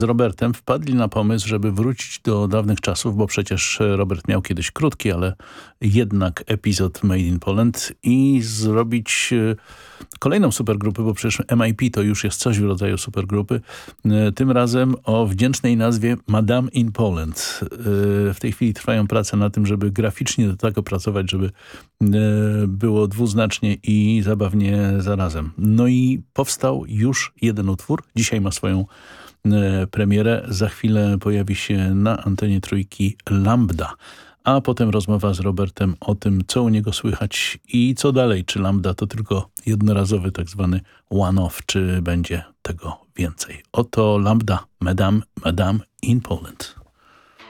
z Robertem wpadli na pomysł, żeby wrócić do dawnych czasów, bo przecież Robert miał kiedyś krótki, ale jednak epizod Made in Poland i zrobić kolejną supergrupę, bo przecież MIP to już jest coś w rodzaju supergrupy, tym razem o wdzięcznej nazwie Madame in Poland. W tej chwili trwają prace na tym, żeby graficznie do tego pracować, żeby było dwuznacznie i zabawnie zarazem. No i powstał już jeden utwór. Dzisiaj ma swoją premierę. Za chwilę pojawi się na antenie Trójki Lambda. A potem rozmowa z Robertem o tym, co u niego słychać i co dalej. Czy Lambda to tylko jednorazowy tak zwany one-off, czy będzie tego więcej. Oto Lambda, Madame in Poland.